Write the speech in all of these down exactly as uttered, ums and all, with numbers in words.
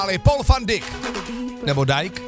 Ale Paul van Dyk, nebo Dyke.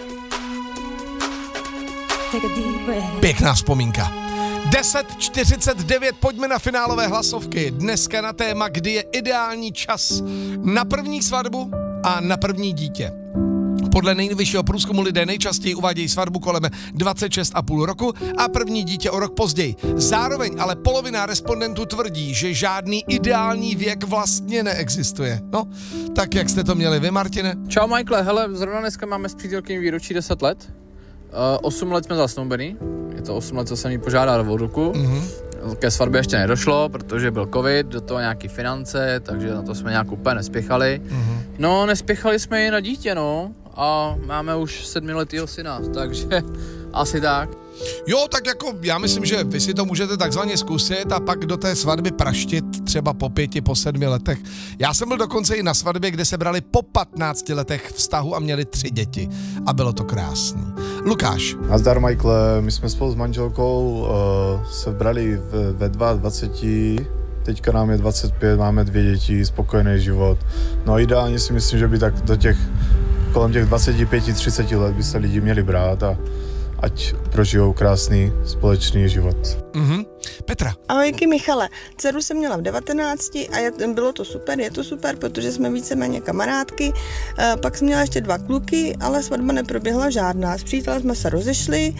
Pěkná vzpomínka. deset čtyřicet devět, pojďme na finálové hlasovky. Dneska na téma, kdy je ideální čas na první svatbu a na první dítě. Podle nejnovějšího průzkumu lidé nejčastěji uvádějí svatbu kolem dvacet šest a půl roku a první dítě o rok později. Zároveň ale polovina respondentů tvrdí, že žádný ideální věk vlastně neexistuje. No, tak jak jste to měli vy, Martine? Čau, Michael, hele, zrovna dneska máme s přítelkyní výročí deset let. Uh, osm let jsme zasnoubení. Je to osm let, co jsem jí požádal o ruku. Mm-hmm. Ke svatbě ještě nedošlo, protože byl covid, do toho nějaký finance, takže na to jsme nějak úplně nespěchali. Mm-hmm. No, nespěchali jsme i na dítě, no. A máme už sedmiletýho syna, takže asi tak. Jo, tak jako já myslím, že vy si to můžete takzvaně zkusit a pak do té svatby praštit třeba po pěti, po sedmi letech. Já jsem byl dokonce i na svatbě, kde se brali po patnácti letech vztahu a měli tři děti. A bylo to krásný. Lukáš. Nazdar, Michael, my jsme spolu s manželkou uh, se brali v, ve dvaceti, teďka nám je dvacet pět, máme dvě děti, spokojený život. No ideálně si myslím, že by tak do těch kolem těch dvacet pět třicet let by se lidi měli brát a ať prožijou krásný společný život. Mhm. Petra. Ahojky, Michale. Dceru jsem měla v devatenácti a je, bylo to super, je to super, protože jsme víceméně kamarádky. E, pak jsem měla ještě dva kluky, ale svatba neproběhla žádná. S přítelem jsme se rozešli,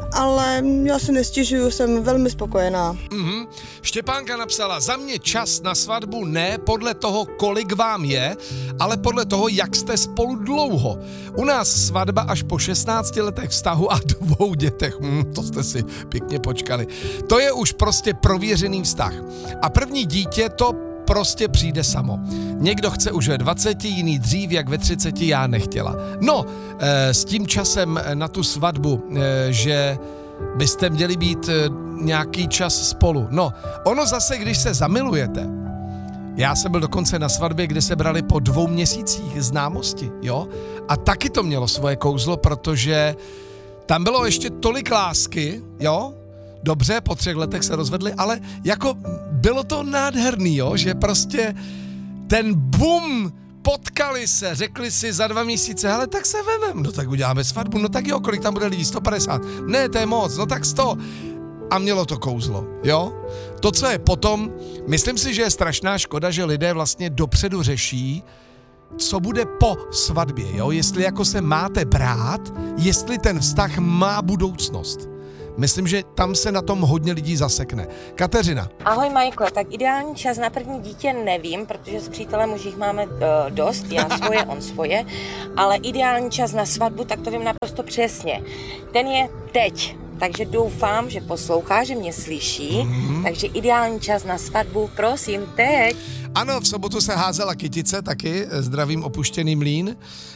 ale já se nestěžuju, jsem velmi spokojená. Mhm. Štěpánka napsala, za mě čas na svatbu ne podle toho, kolik vám je, ale podle toho, jak jste spolu dlouho. U nás svatba až po šestnácti letech vztahu a dvou dětech. Hm, to jste si pěkně počkali. To je už prostě prověřený vztah. A první dítě to prostě přijde samo. Někdo chce už ve dvaceti, jiný dřív, jak ve třiceti, já nechtěla. No, e, s tím časem na tu svatbu, e, že byste měli být e, nějaký čas spolu. No, ono zase, když se zamilujete, já jsem byl dokonce na svatbě, kde se brali po dvou měsících známosti, jo? A taky to mělo svoje kouzlo, protože tam bylo ještě tolik lásky, jo? Dobře, po třech letech se rozvedli, ale jako bylo to nádherný, jo? Že prostě ten bum, potkali se, řekli si za dva měsíce, hele, tak se vemem, no tak uděláme svatbu, no tak jo, kolik tam bude lidí, sto padesát, ne, to je moc, no tak sto. A mělo to kouzlo, jo? To, co je potom, myslím si, že je strašná škoda, že lidé vlastně dopředu řeší, co bude po svatbě, jo? Jestli jako se máte brát, jestli ten vztah má budoucnost. Myslím, že tam se na tom hodně lidí zasekne. Kateřina. Ahoj, Michael, tak ideální čas na první dítě nevím, protože s přítelem už jich máme uh, dost, já svoje, on svoje, ale ideální čas na svatbu, tak to vím naprosto přesně. Ten je teď. Takže doufám, že poslouchá, že mě slyší, mm-hmm. takže ideální čas na svatbu, prosím, teď. Ano, v sobotu se házela kytice taky, zdravím opuštěný mlýn.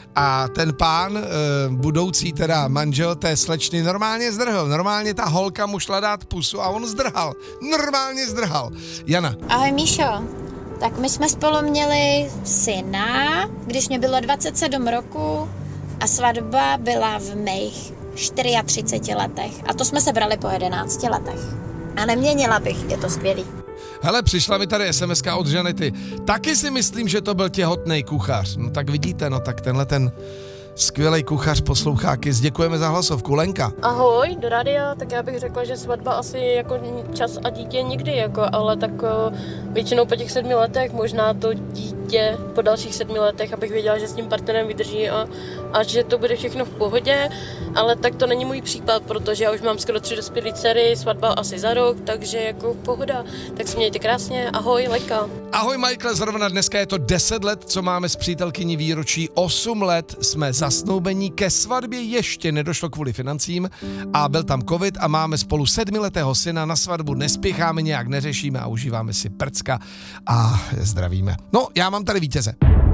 A ten pán, budoucí teda manžel té slečny, normálně zdrhl. Normálně ta holka mu šla dát pusu a on zdrhal. Normálně zdrhal. Jana. Ahoj, Míšo. Tak my jsme spolu měli syna, když mě bylo dvacet sedm roku a svatba byla v mých třiадцeti čtyřech letech. A to jsme se brali po jedenácti letech. A neměnila bych, je to skvělý. Hele, přišla mi tady es em eska od Žanety. Taky si myslím, že to byl těhotnej kuchař. No tak vidíte, no tak tenhle ten skvělej kuchař poslouchá Kiss. Děkujeme za hlasovku. Lenka. Ahoj, do rádia, tak já bych řekla, že svatba asi jako čas a dítě nikdy, jako, ale tak většinou po těch sedmi letech, možná to dítě po dalších sedmi letech, abych věděla, že s tím partnerem vydrží a, a že to bude všechno v pohodě, ale tak to není můj případ, protože já už mám skoro tři dospělé dcery, svatba asi za rok, takže jako pohoda. Tak se mějte krásně, ahoj, Lenka. Ahoj, Michael, zrovna dneska je to deset let, co máme s přítelkyní výročí, osm let jsme zasnoubení, ke svatbě ještě nedošlo kvůli financím a byl tam covid a máme spolu sedmiletého syna, na svatbu nespěcháme, nějak neřešíme a užíváme si prcka a zdravíme. No, já mám tady vítěze.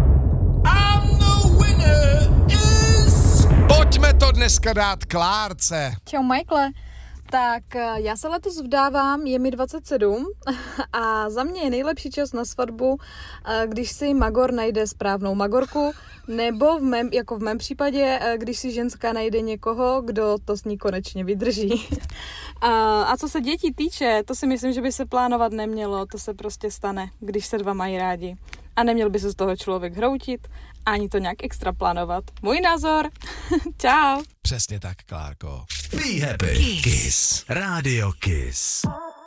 Pojďme to dneska dát Klárce. Čau, Michaele. Tak já se letos vdávám, je mi dvacet sedm a za mě je nejlepší čas na svatbu, když si magor najde správnou magorku, nebo v mém, jako v mém případě, když si ženská najde někoho, kdo to s ní konečně vydrží. A, a co se dětí týče, to si myslím, že by se plánovat nemělo, to se prostě stane, když se dva mají rádi. A neměl by se z toho člověk hroutit ani to nějak extra plánovat. Můj názor. Čau. Přesně tak, Klárko. Be happy. Kiss. Rádio Kiss.